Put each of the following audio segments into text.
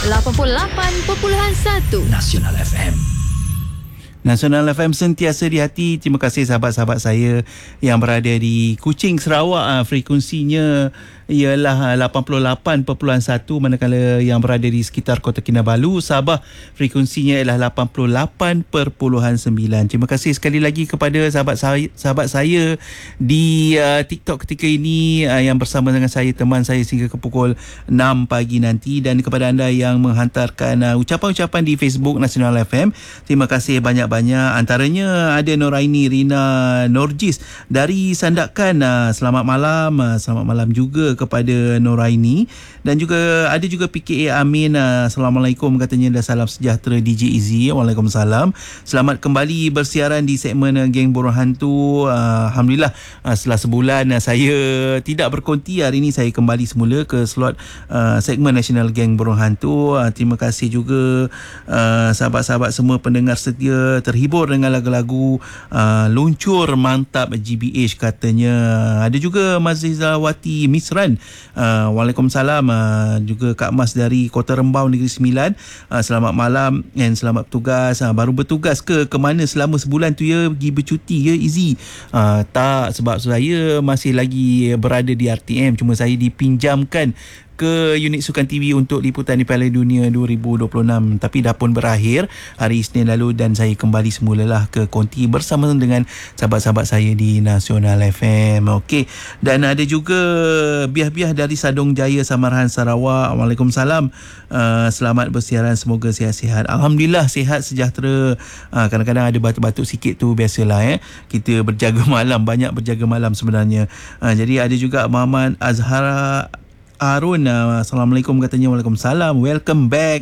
88.1 Nasional FM. Nasional FM sentiasa di hati. Terima kasih sahabat-sahabat saya yang berada di Kuching, Sarawak. Frekuensinya ialah 88.1, manakala yang berada di sekitar Kota Kinabalu, Sabah, frekuensinya ialah 88.9. Terima kasih sekali lagi kepada sahabat saya di TikTok ketika ini yang bersama dengan saya, teman saya sehingga ke pukul 6 pagi nanti, dan kepada anda yang menghantarkan ucapan-ucapan di Facebook Nasional FM. Terima kasih banyak-banyak. Antaranya ada Noraini Rina Norjis dari Sandakan. Selamat malam. Selamat malam juga kepada Noraini, dan juga ada juga PKA Amin. Assalamualaikum katanya, dah salam sejahtera DJ Izzy. Waalaikumsalam. Selamat kembali bersiaran di segmen Geng Borong Hantu. Alhamdulillah, setelah sebulan saya tidak berkonti, hari ini saya kembali semula ke slot segmen Nasional Geng Borong Hantu. Terima kasih juga sahabat-sahabat semua pendengar setia, terhibur dengan lagu-lagu luncur mantap GBH katanya. Ada juga Mazizawati Misran. Waalaikumsalam. Juga Kak Mas dari Kota Rembau Negeri Sembilan. Selamat malam dan selamat bertugas. Baru bertugas ke mana selama sebulan tu ya? Pergi bercuti ya Izzy? Tak, sebab saya masih lagi berada di RTM. Cuma saya dipinjamkan ke unit Sukan TV untuk liputan di Piala Dunia 2026, tapi dah pun berakhir hari Isnin lalu, dan saya kembali semulalah ke konti bersama dengan sahabat-sahabat saya di Nasional FM. Okey, dan ada juga Biah-Biah dari Sadong Jaya, Samarahan, Sarawak. Waalaikumsalam. Selamat bersiaran, semoga sihat-sihat. Alhamdulillah sihat sejahtera. Kadang-kadang ada batuk-batuk sikit tu, biasalah kita berjaga malam, banyak berjaga malam sebenarnya. Jadi ada juga Muhammad Azhara Arun, Assalamualaikum katanya. Waalaikumsalam. Welcome back.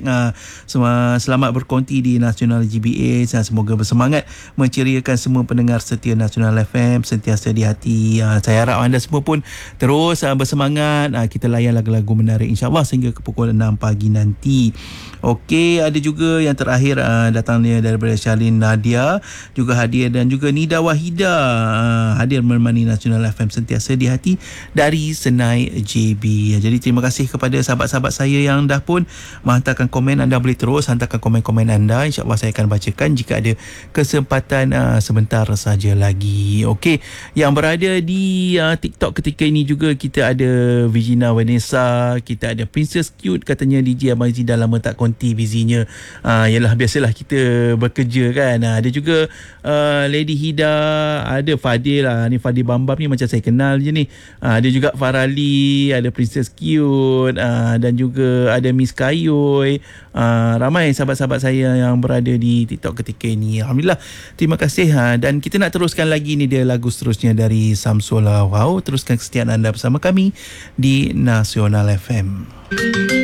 Selamat berkonti di Nasional GBA. Semoga bersemangat menceriakan semua pendengar setia Nasional FM, sentiasa di hati. Saya harap anda semua pun terus bersemangat. Kita layan lagu-lagu menarik insyaAllah sehingga ke pukul 6 pagi nanti. Okey, ada juga yang terakhir datangnya daripada Shalin Nadia, juga hadir, dan juga Nida Wahida hadir menemani Nasional FM sentiasa di hati dari Senai JB. Jadi terima kasih kepada sahabat-sahabat saya yang dah pun menghantarkan komen. Anda boleh terus hantarkan komen-komen anda, insyaAllah saya akan bacakan jika ada kesempatan sebentar saja lagi. Okey, yang berada di TikTok ketika ini juga kita ada Virginia Vanessa, kita ada Princess Cute katanya DJ Abang Izzy dah lama tak konti busynya. Yalah, biasalah kita bekerja kan. Ada juga Lady Hida, ada Fadil ni Fadil Bambam ni macam saya kenal je ni. Ada juga Farali, ada Princess Cute, dan juga ada Miss Kayoy. Ramai sahabat-sahabat saya yang berada di TikTok ketika ini. Alhamdulillah, terima kasih. Dan kita nak teruskan lagi, ni dia lagu seterusnya dari Samsul. Wow, teruskan kesetiaan anda bersama kami di Nasional FM.